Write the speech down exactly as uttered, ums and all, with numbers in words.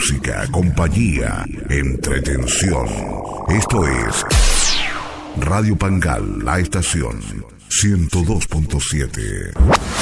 música, compañía, entretención. Esto es Radio Pangal, la estación ciento dos punto siete.